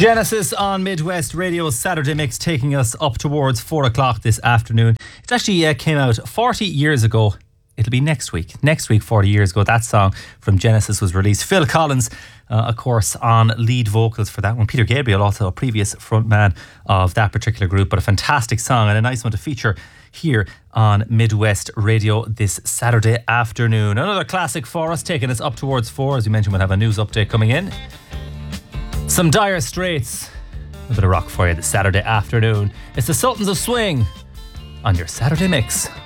Genesis on Midwest Radio, Saturday Mix, taking us up towards 4 o'clock this afternoon. It actually came out 40 years ago. It'll be next week. Next week, 40 years ago, that song from Genesis was released. Phil Collins, of course, on lead vocals for that one. Peter Gabriel, also a previous frontman of that particular group, but a fantastic song and a nice one to feature here on Midwest Radio this Saturday afternoon. Another classic for us, taking us up towards 4. As you mentioned, we'll have a news update coming in. Some Dire Straits, a bit of rock for you this Saturday afternoon. It's the Sultans of Swing on your Saturday Mix.